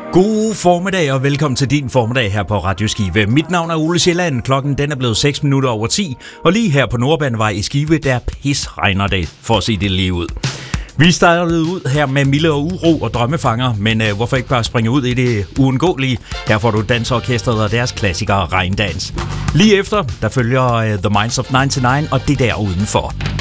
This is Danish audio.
God formiddag og velkommen til din formiddag her på Radio Skive. Mit navn er Ole Sjælland. Klokken den er blevet 6 minutter over 10, og lige her på Nordbanevej i Skive, der pisregner det, for at se det lige ud. Vi startede ud her med Mille og Uro og Drømmefanger, men hvorfor ikke bare springe ud i det uundgåelige? Her får du Dansorkestret og deres klassikere Regndans. Lige efter, der følger The Minds of 99 og det der udenfor.